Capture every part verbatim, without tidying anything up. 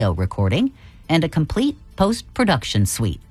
recording, and a complete post-production suite.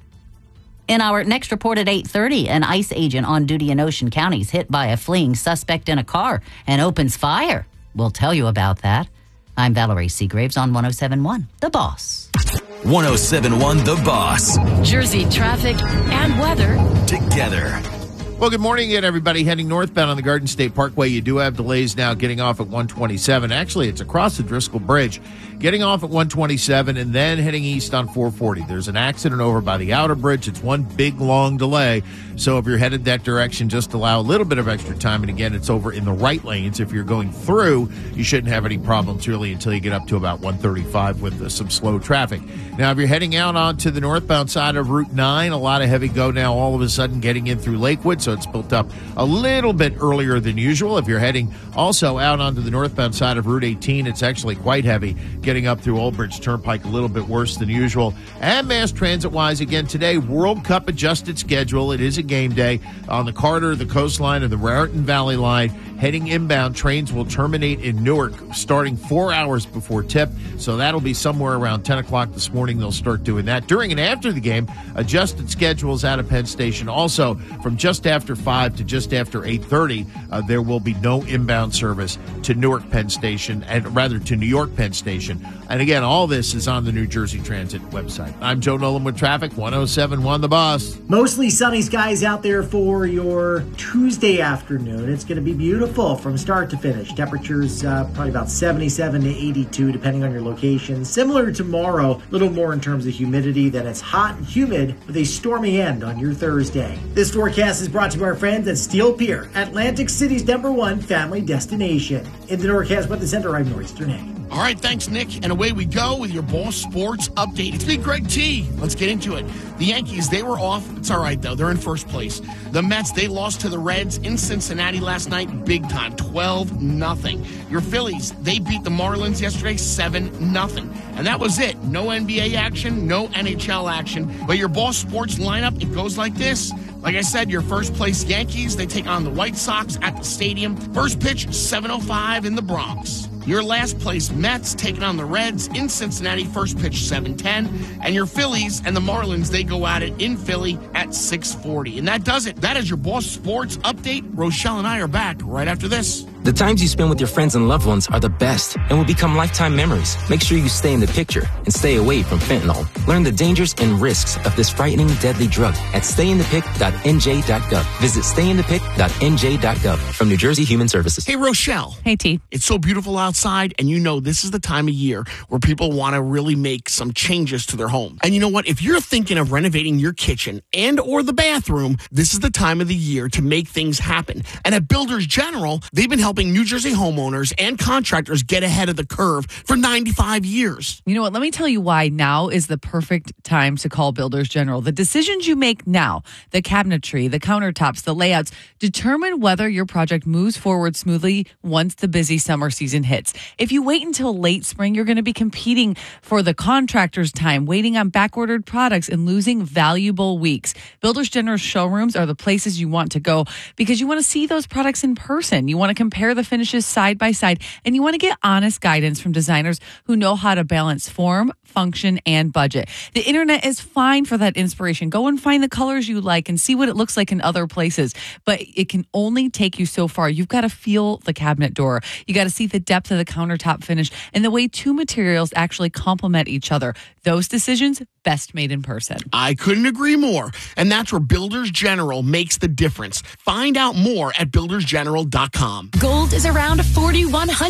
In our next report at eight thirty, an ICE agent on duty in Ocean County is hit by a fleeing suspect in a car and opens fire. We'll tell you about that. I'm Valerie Seagraves on one oh seven point one, The Boss. one oh seven point one The Boss. Jersey traffic and weather together. Well, good morning again, everybody. Heading northbound on the Garden State Parkway, you do have delays now getting off at one twenty-seven. Actually, it's across the Driscoll Bridge. Getting off at one twenty-seven and then heading east on four forty. There's an accident over by the outer bridge. It's one big, long delay. So if you're headed that direction, just allow a little bit of extra time. And again, it's over in the right lanes. If you're going through, you shouldn't have any problems really until you get up to about one thirty-five with uh, some slow traffic. Now, if you're heading out onto the northbound side of Route nine, a lot of heavy go now all of a sudden getting in through Lakewood. So it's built up a little bit earlier than usual. If you're heading also out onto the northbound side of Route eighteen, it's actually quite heavy getting up through Old Bridge Turnpike, a little bit worse than usual. And mass transit-wise, again, today, World Cup adjusted schedule. It is a game day on the Carter, the Coastline, and the Raritan Valley Line. Heading inbound, trains will terminate in Newark starting four hours before tip. So that'll be somewhere around ten o'clock this morning. They'll start doing that. During and after the game, adjusted schedules out of Penn Station. Also, from just after five to just after eight thirty, uh, there will be no inbound service to Newark Penn Station, and rather to New York Penn Station. And again, all this is on the New Jersey Transit website. I'm Joe Nolan with traffic, one oh seven point one The Boss. Mostly sunny skies out there for your Tuesday afternoon. It's going to be beautiful from start to finish. Temperatures uh, probably about seventy-seven to eighty-two, depending on your location. Similar to tomorrow, a little more in terms of humidity. Then it's hot and humid with a stormy end on your Thursday. This forecast is brought to you by our friends at Steel Pier, Atlantic City's number one family destination. In the Norcast Weather Center, I'm Norris Durnay. All right, thanks, Nick. And away we go with your Boss Sports Update. It's me, Greg T. Let's get into it. The Yankees, they were off. It's all right, though. They're in first place. The Mets, they lost to the Reds in Cincinnati last night. Big time, twelve nothing. Your Phillies, they beat the Marlins yesterday, seven nothing. And that was it. No N B A action, no N H L action. But your Boss Sports lineup, it goes like this. Like I said, your first place Yankees, they take on the White Sox at the stadium. First pitch, seven oh five in the Bronx. Your last place Mets taking on the Reds in Cincinnati, first pitch seven ten. And your Phillies and the Marlins, they go at it in Philly at six forty. And that does it. That is your Boss Sports Update. Rochelle and I are back right after this. The times you spend with your friends and loved ones are the best and will become lifetime memories. Make sure you stay in the picture and stay away from fentanyl. Learn the dangers and risks of this frightening, deadly drug at stay in the pic dot n j dot gov. Visit stay in the pic dot n j dot gov from New Jersey Human Services. Hey, Rochelle. Hey, T. It's so beautiful outside, and you know this is the time of year where people want to really make some changes to their home. And you know what? If you're thinking of renovating your kitchen and or the bathroom, this is the time of the year to make things happen. And at Builders General, they've been helping New Jersey homeowners and contractors get ahead of the curve for ninety-five years. You know what? Let me tell you why now is the perfect time to call Builders General. The decisions you make now, the cabinetry, the countertops, the layouts, determine whether your project moves forward smoothly once the busy summer season hits. If you wait until late spring, you're going to be competing for the contractor's time, waiting on back-ordered products and losing valuable weeks. Builders General showrooms are the places you want to go because you want to see those products in person. You want to compare the finishes side by side, and you want to get honest guidance from designers who know how to balance form, function, and budget. The internet is fine for that inspiration. Go and find the colors you like and see what it looks like in other places, but it can only take you so far. You've got to feel the cabinet door. You got to see the depth of the countertop finish and the way two materials actually complement each other. Those decisions, best made in person. I couldn't agree more. And that's where Builders General makes the difference. Find out more at builders general dot com. Gold is around forty-one hundred.